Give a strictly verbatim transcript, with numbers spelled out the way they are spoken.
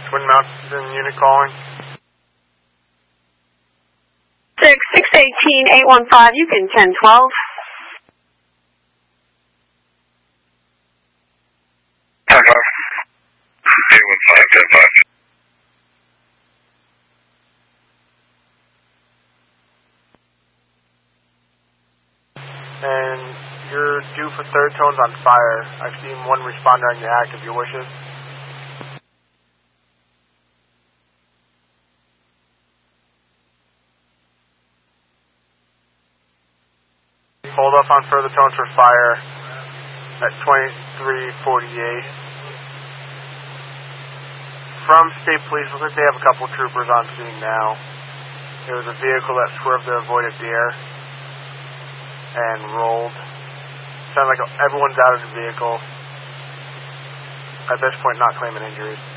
Twin Mountain unit calling. Six, six eighteen, eight one five, you can ten twelve. ten five. eight one five, ten five. And you're due for third tones on fire. I've seen one responder on your active. Your wishes? Hold up on further tones for fire at twenty-three forty-eight. From State Police, looks like they have a couple troopers on scene now. There was a vehicle that swerved to avoid a deer and rolled. Sounds like everyone's out of the vehicle. At this point, not claiming injuries.